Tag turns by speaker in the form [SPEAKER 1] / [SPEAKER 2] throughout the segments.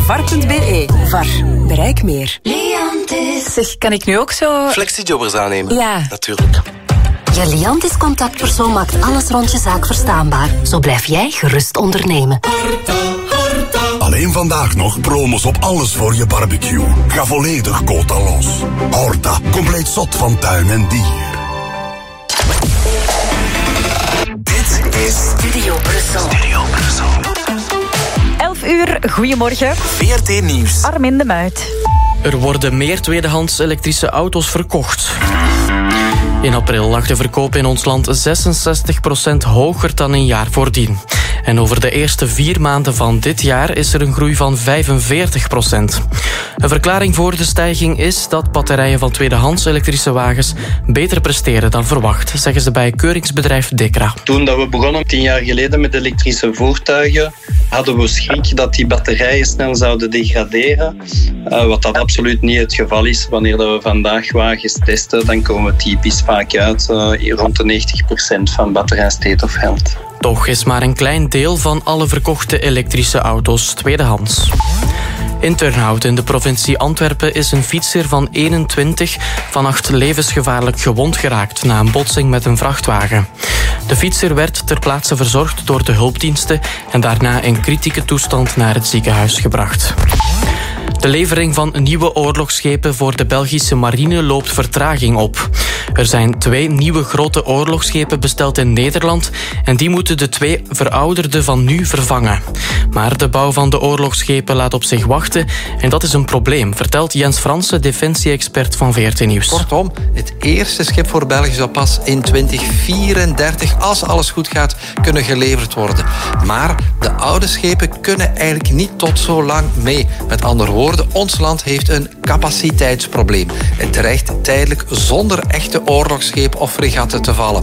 [SPEAKER 1] var.be. VAR. Bereik meer.
[SPEAKER 2] Liantis.
[SPEAKER 1] Zeg, kan ik nu ook zo...
[SPEAKER 3] Flexijobbers aannemen?
[SPEAKER 1] Ja.
[SPEAKER 3] Natuurlijk.
[SPEAKER 2] Je Liantis contactpersoon maakt alles rond je zaak verstaanbaar. Zo blijf jij gerust ondernemen.
[SPEAKER 4] Alleen vandaag nog promos op alles voor je barbecue. Ga volledig quota los. Horta, compleet zot van tuin en dier.
[SPEAKER 2] Dit is Studio Brussel.
[SPEAKER 5] 11 uur, goedemorgen.
[SPEAKER 6] VRT Nieuws.
[SPEAKER 5] Armin de Muit.
[SPEAKER 7] Er worden meer tweedehands elektrische auto's verkocht. In april lag de verkoop in ons land 66% hoger dan een jaar voordien. En over de eerste 4 maanden van dit jaar is er een groei van 45%. Een verklaring voor de stijging is dat batterijen van tweedehands elektrische wagens beter presteren dan verwacht, zeggen ze bij keuringsbedrijf Dekra.
[SPEAKER 8] Toen dat we begonnen 10 jaar geleden met elektrische voertuigen, hadden we schrik dat die batterijen snel zouden degraderen. Wat dat absoluut niet het geval is. Wanneer dat we vandaag wagens testen, dan komen we typisch vaak uit rond de 90% van batterij state of health.
[SPEAKER 7] Toch is maar een klein deel van alle verkochte elektrische auto's tweedehands. In Turnhout in de provincie Antwerpen is een fietser van 21 vannacht levensgevaarlijk gewond geraakt na een botsing met een vrachtwagen. De fietser werd ter plaatse verzorgd door de hulpdiensten en daarna in kritieke toestand naar het ziekenhuis gebracht. De levering van nieuwe oorlogsschepen voor de Belgische marine loopt vertraging op. Er zijn 2 nieuwe grote oorlogsschepen besteld in Nederland en die moeten de 2 verouderde van nu vervangen. Maar de bouw van de oorlogsschepen laat op zich wachten en dat is een probleem, vertelt Jens Fransen, defensie-expert van VRT Nieuws.
[SPEAKER 9] Kortom, het eerste schip voor België zal pas in 2034, als alles goed gaat, kunnen geleverd worden. Maar de oude schepen kunnen eigenlijk niet tot zo lang mee. Met andere woorden, ons land heeft een capaciteitsprobleem. Het dreigt tijdelijk zonder echte oorlogsschepen of fregatten te vallen.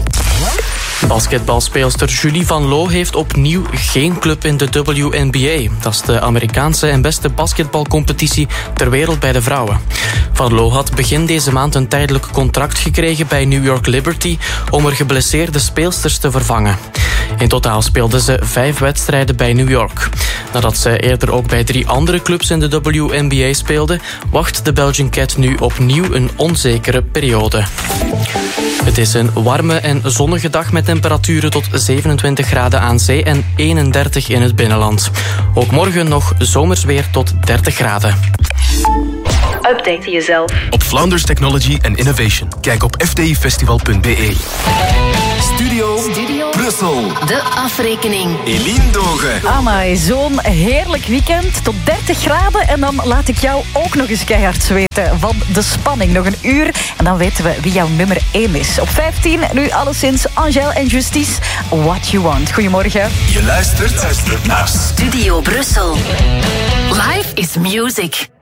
[SPEAKER 7] Basketbalspeelster Julie Van Loo heeft opnieuw geen club in de WNBA. Dat is de Amerikaanse en beste basketbalcompetitie ter wereld bij de vrouwen. Van Loo had begin deze maand een tijdelijk contract gekregen bij New York Liberty om er geblesseerde speelsters te vervangen. In totaal speelde ze 5 wedstrijden bij New York. Nadat ze eerder ook bij 3 andere clubs in de WNBA speelde, wacht de Belgian Cat nu opnieuw een onzekere periode. Het is een warme en zonnige dag met temperaturen tot 27 graden aan zee en 31 in het binnenland. Ook morgen nog zomers weer tot 30 graden.
[SPEAKER 5] Update jezelf.
[SPEAKER 6] Op Flanders Technology and Innovation. Kijk op fdifestival.be. Studio Brussel.
[SPEAKER 2] De afrekening.
[SPEAKER 6] Eline Dogen.
[SPEAKER 5] Amai, zo'n heerlijk weekend tot 30 graden. En dan laat ik jou ook nog eens keihard zweten van de spanning. Nog een uur en dan weten we wie jouw nummer 1 is. Op 15, nu alleszins Angèle en Justice. What You Want. Goedemorgen.
[SPEAKER 6] Je luistert naar
[SPEAKER 2] Studio Brussel. Life is music.